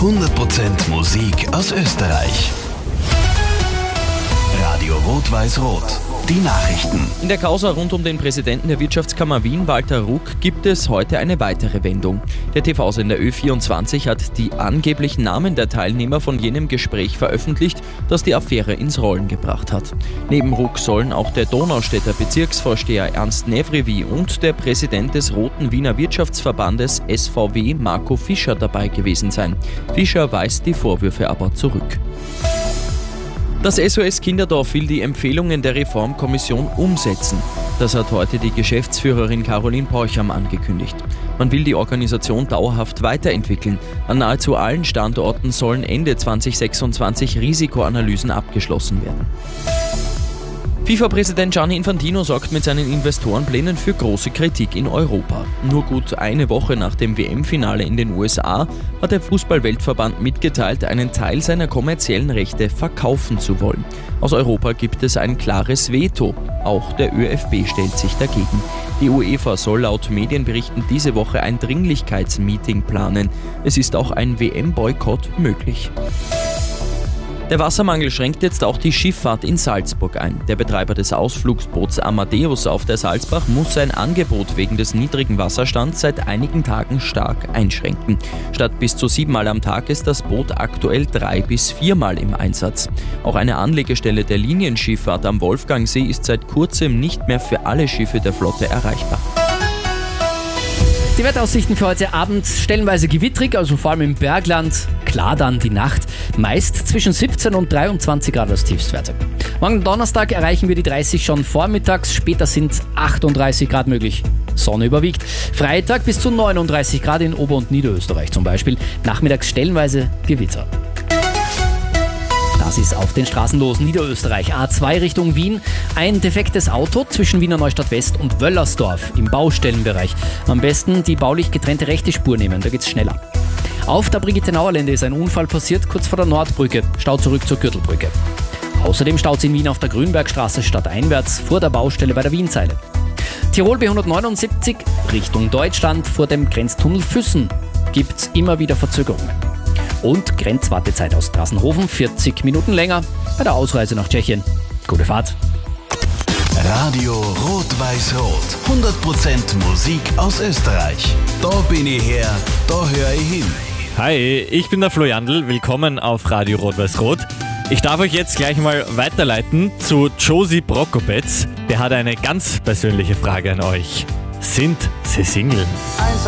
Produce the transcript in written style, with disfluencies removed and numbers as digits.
100% Musik aus Österreich. Radio Rot-Weiß-Rot. Die Nachrichten. In der Causa rund um den Präsidenten der Wirtschaftskammer Wien, Walter Ruck, gibt es heute eine weitere Wendung. Der TV-Sender Ö24 hat die angeblichen Namen der Teilnehmer von jenem Gespräch veröffentlicht, das die Affäre ins Rollen gebracht hat. Neben Ruck sollen auch der Donaustädter Bezirksvorsteher Ernst Nevrevi und der Präsident des Roten Wiener Wirtschaftsverbandes SVW Marco Fischer dabei gewesen sein. Fischer weist die Vorwürfe aber zurück. Das SOS Kinderdorf will die Empfehlungen der Reformkommission umsetzen. Das hat heute die Geschäftsführerin Caroline Porcham angekündigt. Man will die Organisation dauerhaft weiterentwickeln. An nahezu allen Standorten sollen Ende 2026 Risikoanalysen abgeschlossen werden. FIFA-Präsident Gianni Infantino sorgt mit seinen Investorenplänen für große Kritik in Europa. Nur gut eine Woche nach dem WM-Finale in den USA hat der Fußball-Weltverband mitgeteilt, einen Teil seiner kommerziellen Rechte verkaufen zu wollen. Aus Europa gibt es ein klares Veto. Auch der ÖFB stellt sich dagegen. Die UEFA soll laut Medienberichten diese Woche ein Dringlichkeitsmeeting planen. Es ist auch ein WM-Boykott möglich. Der Wassermangel schränkt jetzt auch die Schifffahrt in Salzburg ein. Der Betreiber des Ausflugsboots Amadeus auf der Salzbach muss sein Angebot wegen des niedrigen Wasserstands seit einigen Tagen stark einschränken. Statt bis zu 7 Mal am Tag ist das Boot aktuell 3 bis 4 Mal im Einsatz. Auch eine Anlegestelle der Linienschifffahrt am Wolfgangsee ist seit kurzem nicht mehr für alle Schiffe der Flotte erreichbar. Die Wetteraussichten für heute Abend stellenweise gewittrig, also vor allem im Bergland. Klar dann die Nacht, meist zwischen 17 und 23 Grad als Tiefstwerte. Morgen Donnerstag erreichen wir die 30 schon vormittags, später sind 38 Grad möglich. Sonne überwiegt. Freitag bis zu 39 Grad in Ober- und Niederösterreich zum Beispiel. Nachmittags stellenweise Gewitter. Das ist auf den Straßen los. Niederösterreich, A2 Richtung Wien. Ein defektes Auto zwischen Wiener Neustadt West und Wöllersdorf im Baustellenbereich. Am besten die baulich getrennte rechte Spur nehmen, da geht's schneller. Auf der Brigitte-Nauer-Lände ist ein Unfall passiert, kurz vor der Nordbrücke. Stau zurück zur Gürtelbrücke. Außerdem staut es in Wien auf der Grünbergstraße stadteinwärts vor der Baustelle bei der Wienzeile. Tirol B179 Richtung Deutschland vor dem Grenztunnel Füssen gibt's immer wieder Verzögerungen. Und Grenzwartezeit aus Drassenhofen 40 Minuten länger bei der Ausreise nach Tschechien. Gute Fahrt. Radio Rot-Weiß-Rot. 100% Musik aus Österreich. Da bin ich her, da höre ich hin. Hi, ich bin der Flo Jandl. Willkommen auf Radio Rot-Weiß-Rot. Ich darf euch jetzt gleich mal weiterleiten zu Josie Prokopetz. Der hat eine ganz persönliche Frage an euch. Sind Sie Single?